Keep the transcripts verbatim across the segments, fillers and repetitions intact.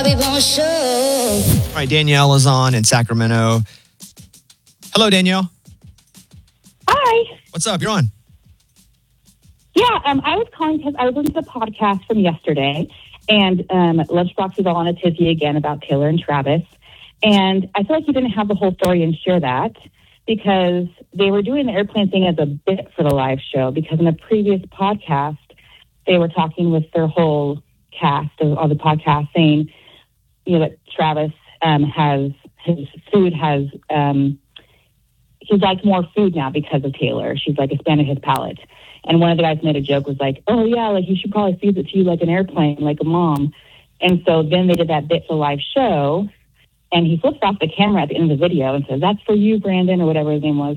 All right, Danielle is on in Sacramento. Hello, Danielle. Hi. What's up? You're on. Yeah, um, I was calling because I was listening to the podcast from yesterday, and um, Lunchbox is all on a tizzy again about Taylor and Travis. And I feel like you didn't have the whole story and share that because they were doing the airplane thing as a bit for the live show, because in a previous podcast, they were talking with their whole cast of, of the podcast saying, you know, that Travis um, has, his food has, um, he likes more food now because of Taylor. She's like expanded his palate. And one of the guys made a joke, was like, oh, yeah, like you should probably feed it to you like an airplane, like a mom. And so then they did that bit for live show, and he flips off the camera at the end of the video and says, that's for you, Brandon, or whatever his name was.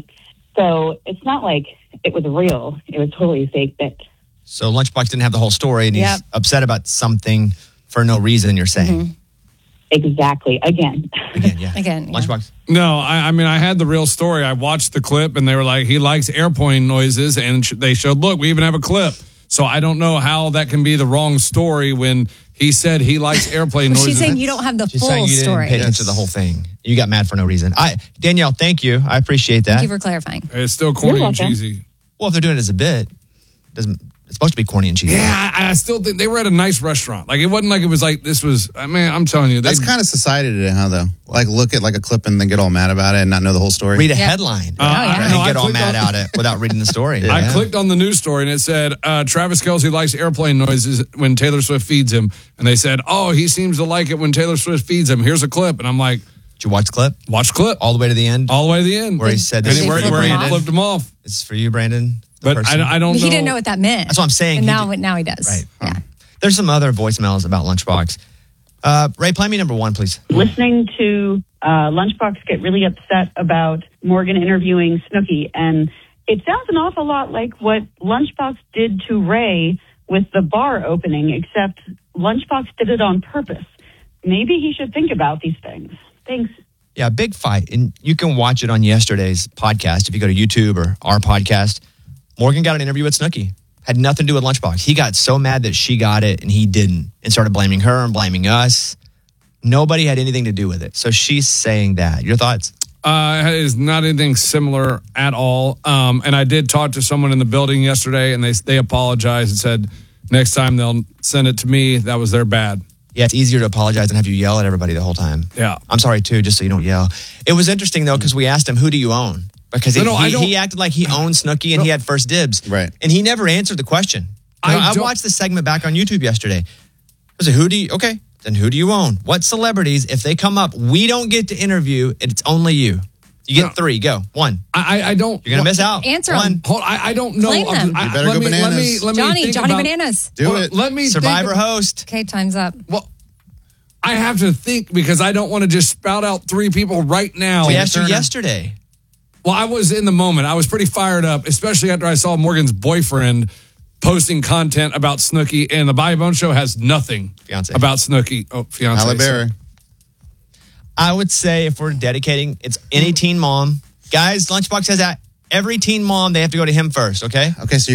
So it's not like it was real. It was totally a fake bit. So Lunchbox didn't have the whole story, and he's Yep. upset about something for no reason, you're saying. Mm-hmm. Exactly. Again. Again, yeah. Again, yeah. Lunchbox. No, I, I mean, I had the real story. I watched the clip, and they were like, he likes airplane noises, and sh- they showed, look, we even have a clip. So I don't know how that can be the wrong story when he said he likes airplane noises. She's saying you don't have the She's full saying you story. didn't pay attention to the whole thing. You got mad for no reason. I Danielle, thank you. I appreciate that. Thank you for clarifying. It's still corny You're and welcome. cheesy. Well, if they're doing it as a bit, doesn't it's supposed to be corny and cheesy. Yeah, I, I still think they were at a nice restaurant. Like, it wasn't like it was like this was, I mean, I'm telling you. That's kind of society today, huh, though? Like, look at like a clip and then get all mad about it and not know the whole story. Read a Yeah. headline Uh, yeah. and no, I get all clicked mad on- out it without reading the story. I Yeah. clicked on the news story and it said uh, Travis Kelce likes airplane noises when Taylor Swift feeds him. And they said, oh, he seems to like it when Taylor Swift feeds him. Here's a clip. And I'm like, Did you watch the clip? watch clip. All the way to the end? All the way to the end. Where he said and this he, is where, for you, where he Brandon. flipped him off. It's for you, Brandon. the But person. I, I don't He know. didn't know what that meant. That's what I'm saying. And He now, did- now he does. Right. Yeah. There's some other voicemails about Lunchbox. Uh, Ray, play me number one, please. Listening to uh, Lunchbox get really upset about Morgan interviewing Snooki, and it sounds an awful lot like what Lunchbox did to Ray with the bar opening, except Lunchbox did it on purpose. Maybe he should think about these things. Thanks. Yeah, big fight. And you can watch it on yesterday's podcast. If you go to YouTube or our podcast, Morgan got an interview with Snooki. Had nothing to do with Lunchbox. He got so mad that she got it and he didn't, and started blaming her and blaming us. Nobody had anything to do with it. So she's saying that. Your thoughts? Uh, it is not anything similar at all. Um, and I did talk to someone in the building yesterday, and they they apologized and said next time they'll send it to me. That was their bad. Yeah, it's easier to apologize than have you yell at everybody the whole time. Yeah. I'm sorry, too, just so you don't yell. It was interesting, though, because we asked him, who do you own? Because No, he, no, I he, don't- he acted like he owned Snooki and No. he had first dibs. Right. And he never answered the question. I You know, I, don't- watched the segment back on YouTube yesterday. I said, who do you, okay, then who do you own? What celebrities, if they come up, we don't get to interview, it's only you. You get No. three, go, one. I, I, I don't. You're going to miss out. Answer one. 'em. Hold, I, I don't know. Claim them. I- You better let go me, Let me, bananas. let me Johnny, think Johnny about- Bananas. Do Hold on, it. Let me Survivor think, host. Okay, time's up. Well, I have to think because I don't want to just spout out three people right now. We asked you Turner. yesterday. Well, I was in the moment. I was pretty fired up, especially after I saw Morgan's boyfriend posting content about Snooki, and the Bobby Bones Show has nothing Fiance. about Snooki. Oh, fiance. Halle Berry. I would say if we're dedicating, it's any teen mom. Guys, Lunchbox says that every teen mom, they have to go to him first, okay? Okay, so